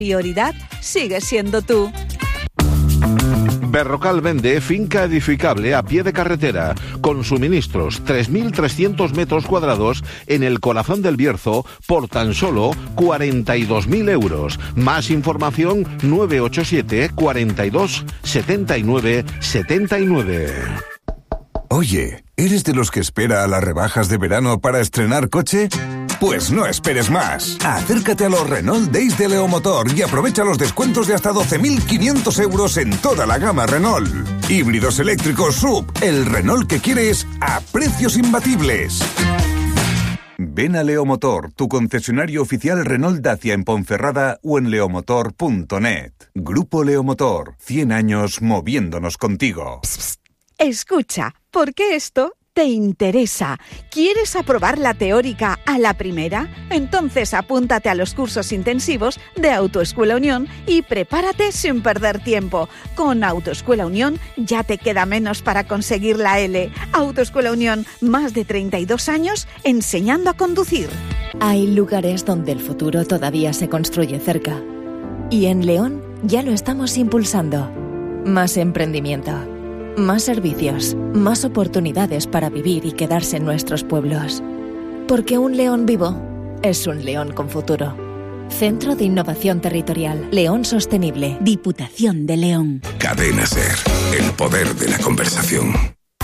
prioridad sigue siendo tú. Berrocal vende finca edificable a pie de carretera, con suministros, 3.300 metros cuadrados en el corazón del Bierzo por tan solo 42.000 euros. Más información 987 42 79 79. Oye, ¿eres de los que espera a las rebajas de verano para estrenar coche? Pues no esperes más. Acércate a los Renault Days de Leomotor y aprovecha los descuentos de hasta 12.500 euros en toda la gama Renault. Híbridos eléctricos SUV, el Renault que quieres a precios imbatibles. Ven a Leomotor, tu concesionario oficial Renault Dacia en Ponferrada o en leomotor.net. Grupo Leomotor, 100 años moviéndonos contigo. Psst, psst. Escucha, porque esto te interesa. ¿Quieres aprobar la teórica a la primera? Entonces apúntate a los cursos intensivos de Autoescuela Unión y prepárate sin perder tiempo. Con Autoescuela Unión ya te queda menos para conseguir la L. Autoescuela Unión, más de 32 años enseñando a conducir. Hay lugares donde el futuro todavía se construye cerca. Y en León ya lo estamos impulsando. Más emprendimiento. Más servicios, más oportunidades para vivir y quedarse en nuestros pueblos. Porque un León vivo es un León con futuro. Centro de Innovación Territorial, León Sostenible, Diputación de León. Cadena SER, el poder de la conversación.